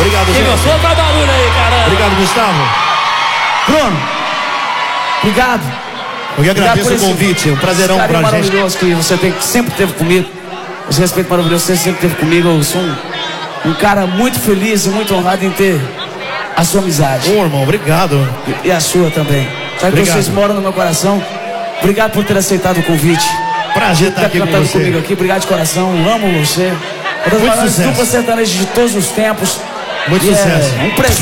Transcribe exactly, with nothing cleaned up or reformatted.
Obrigado, Quem gente. gostou, faz barulho aí, caramba. Obrigado, Gustavo. Bruno, obrigado. Eu que agradeço o esse- convite, um prazerão esse pra carinho gente. maravilhoso que você tem, que sempre teve comigo. Esse respeito maravilhoso que você sempre teve comigo. Eu sou um, um cara muito feliz e muito honrado em ter a sua amizade. Ô, irmão, obrigado. E, e a sua também. Sabe que Obrigado. vocês moram no meu coração. Obrigado por ter aceitado o convite. Prazer estar Tá aqui com cantando você. comigo aqui, obrigado de coração, amo você. Uma das Muito maiores sucesso. duplas sertanejas de todos os tempos. Muito E é sucesso. um presente.